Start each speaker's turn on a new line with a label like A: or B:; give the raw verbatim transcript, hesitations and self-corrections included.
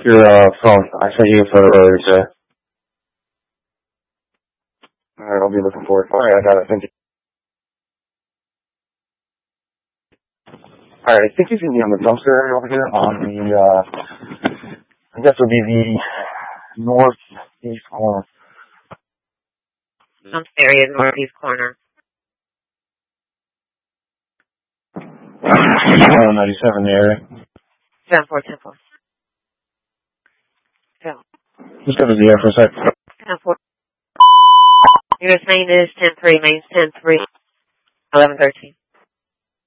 A: Your uh, phone. I sent you a photo earlier today. Alright, I'll be looking for it. Alright, I got it. Thank you. Alright, I think you can be on the dumpster area over here on the, uh, I guess it would be the northeast corner.
B: Dumpster area, northeast corner.
A: one ninety-seven area.
B: seven four ten four. Yeah.
A: Just go to the air for a sec.
B: ten four. Your main is ten three, main's ten three, eleven thirteen.